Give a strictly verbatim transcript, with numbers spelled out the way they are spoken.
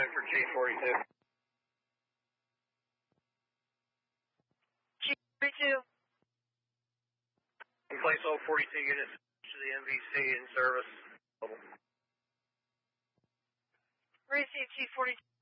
line for G forty-two. G forty-two. In place all forty-two units to the M V C in service. Receive G forty-two.